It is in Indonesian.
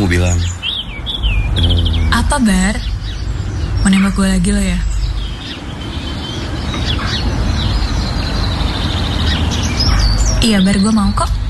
mau bilang. Apa, Bar? Mau nembak gue lagi lo ya? Iya, Bar, gue mau kok.